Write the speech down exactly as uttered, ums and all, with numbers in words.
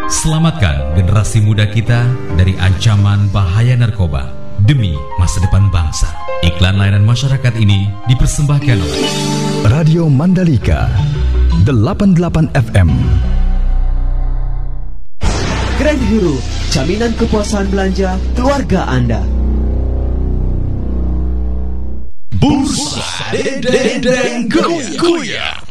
Selamatkan generasi muda kita dari ancaman bahaya narkoba demi masa depan bangsa. Iklan layanan masyarakat ini dipersembahkan oleh Radio Mandalika delapan puluh delapan F M. Grand Hero, jaminan kepuasan belanja keluarga Anda. Bursa Dendeng Goyang.